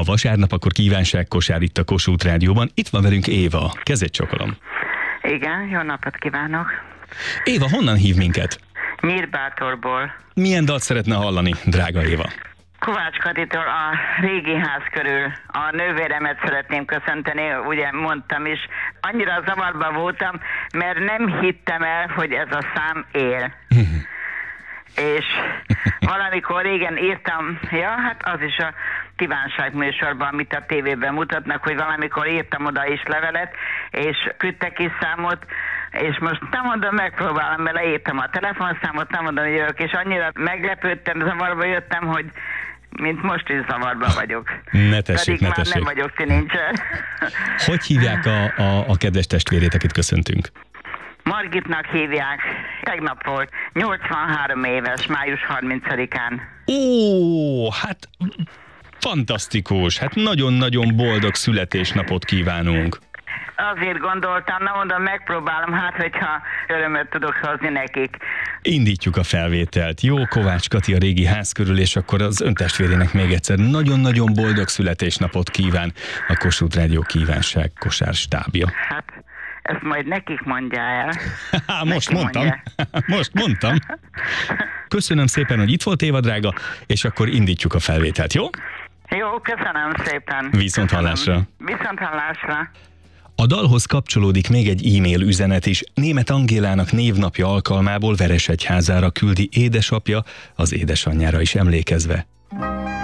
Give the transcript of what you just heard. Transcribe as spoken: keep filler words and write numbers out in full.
Ha vasárnap, akkor kívánságkosár itt a Kossuth Rádióban. Itt van velünk Éva. Kezét csokolom. Igen, jó napot kívánok. Éva, honnan hív minket? Nyírbátorból. Milyen dalt szeretne hallani, drága Éva? Kovács Katitól a régi ház körül a nővéremet szeretném köszönteni, ugye mondtam is. Annyira zavarba voltam, mert nem hittem el, hogy ez a szám él. És valamikor régen írtam, ja, hát az is a kívánság műsorban, amit a tévében mutatnak, hogy valamikor írtam oda is levelet, és küldtek is számot, és most nem mondom, megpróbálom, mert leírtam a telefonszámot, nem mondom, hogy jövök, és annyira meglepődtem, zavarba jöttem, hogy mint most is zavarban vagyok. Ne tessék, Pedig ne már tessék. nem vagyok tinincsen. Hogy hívják a, a, a kedves testvérét, akit köszöntünk? Margitnak hívják. Tegnap volt. nyolcvanhárom éves, május harmincadikán. Ó, hát fantasztikus, hát nagyon-nagyon boldog születésnapot kívánunk. Azért gondoltam, na mondom, megpróbálom, hát hogyha örömöt tudok hozni nekik. Indítjuk a felvételt. Jó, Kovács Kati a régi ház körül, és akkor az öntestvérének még egyszer nagyon-nagyon boldog születésnapot kíván a Kossuth Rádió kívánság kosár stábja. Hát, ezt majd nekik mondja el. Most Neki mondtam. mondja. Most mondtam. Köszönöm szépen, hogy itt volt, Éva drága, és akkor indítjuk a felvételt, jó? Jó, köszönöm szépen. Viszont hallásra. Viszont hallásra. A dalhoz kapcsolódik még egy e-mail üzenet is. Németh Angélának névnapja alkalmából Veresegyházára küldi édesapja, az édesanyjára is emlékezve.